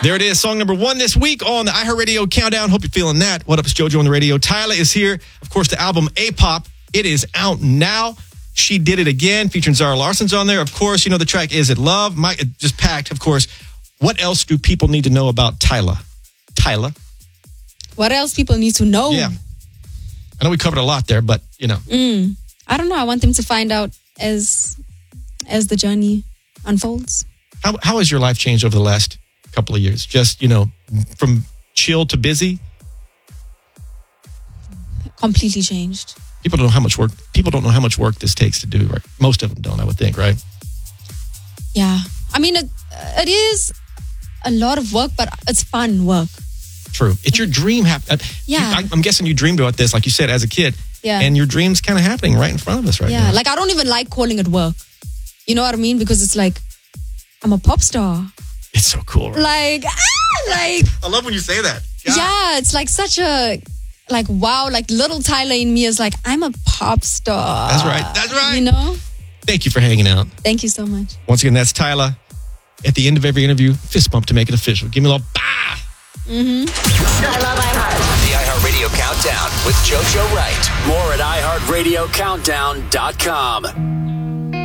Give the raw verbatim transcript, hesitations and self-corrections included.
There it is, song number one this week on the iHeartRadio Countdown. Hope you're feeling that. What up, it's JoJo on the radio. Tyla is here. Of course, the album A-Pop. It is out now. She Did It Again, featuring Zara Larson's on there. Of course, you know the track Is It Love? My, just packed, of course. What else do people need to know about Tyla? Tyla? What else people need to know? Yeah. I know we covered a lot there, but, you know. Mm, I don't know. I want them to find out as as the journey unfolds. How How has your life changed over the last couple of years? Just, you know, from chill to busy? Completely changed. People don't know how much work, people don't know how much work this takes to do, right? Most of them don't, I would think, right? Yeah. I mean, it, it is a lot of work, but it's fun work. True. It's your dream. Hap- Yeah. You, I, I'm guessing you dreamed about this, like you said, as a kid. Yeah. And your dream's kind of happening right in front of us right yeah. now. Yeah. Like, I don't even like calling it work. You know what I mean? Because it's like, I'm a pop star. It's so cool, right? Like, ah, like. I love when you say that. God. Yeah, it's like such a, like, wow, like little Tyla in me is like, I'm a pop star. That's right. That's right. You know? Thank you for hanging out. Thank you so much. Once again, that's Tyla. At the end of every interview, fist bump to make it official. Give me a little bah. Mm-hmm. I love iHeart. The iHeartRadio Countdown with JoJo Wright. More at i heart radio countdown dot com.